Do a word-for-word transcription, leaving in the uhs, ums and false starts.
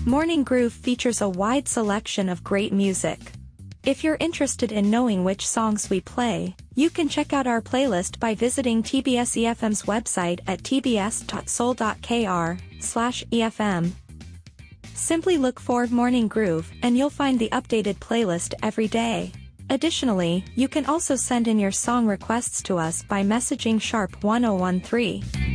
Morning Groove features a wide selection of great music. If you're interested in knowing which songs we play, you can check out our playlist by visiting T B S E F M's website at t b s dot soul dot k r slash E F M. Simply look for Morning Groove and you'll find the updated playlist every day. Additionally, you can also send in your song requests to us by messaging sharp one oh one three.